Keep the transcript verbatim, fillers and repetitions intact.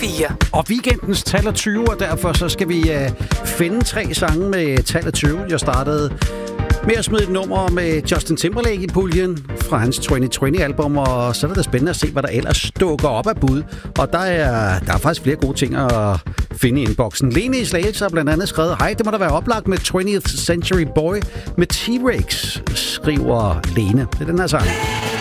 fire. Og weekendens tallet tyve, og derfor så skal vi uh, finde tre sange med tallet tyve. Jeg startede med at smide et nummer med Justin Timberlake i puljen fra hans tyve tyve album, og så er det spændende at se, hvad der ellers dukker op af bud. Og der er, der er faktisk flere gode ting at finde i inboxen. Lene i Slagelse har blandt andet skrevet: hej, det må da være oplagt med twentieth Century Boy med T-Rex, skriver Lene. Det er den her sang.